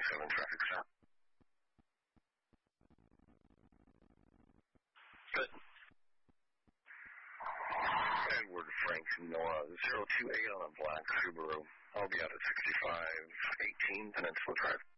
7 traffic stop. Good. Edward Frank Noah, 028 on a black Subaru. I'll be out at 6518 Peninsula Drive.